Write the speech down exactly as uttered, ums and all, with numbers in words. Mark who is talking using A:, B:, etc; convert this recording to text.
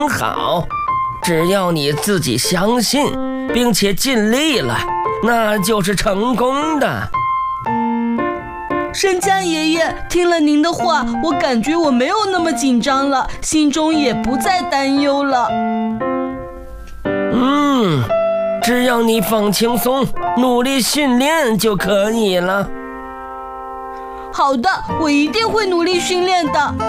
A: 好，只要你自己相信，并且尽力了，那就是成功的。
B: 山羌爷爷，听了您的话，我感觉我没有那么紧张了，心中也不再担忧了。
A: 嗯，只要你放轻松，努力训练就可以了。
B: 好的，我一定会努力训练的。